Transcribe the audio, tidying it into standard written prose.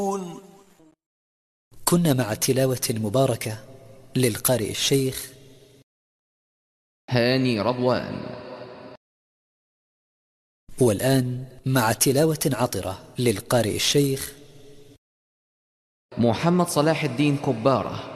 كنا مع تلاوة مباركة للقارئ الشيخ هاني رضوان. والآن مع تلاوة عطرة للقارئ الشيخ محمد صلاح الدين كبارة.